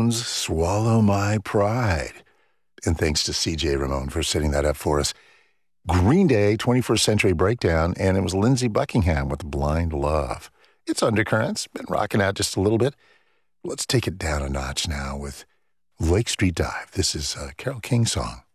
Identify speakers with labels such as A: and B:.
A: Ramones, Swallow My Pride. And thanks to C.J. Ramone for setting that up for us. Green Day, 21st Century Breakdown, and it was Lindsey Buckingham with Blind Love. It's Undercurrents, been rocking out just a little bit. Let's take it down a notch now with Lake Street Dive. This is a Carole King song.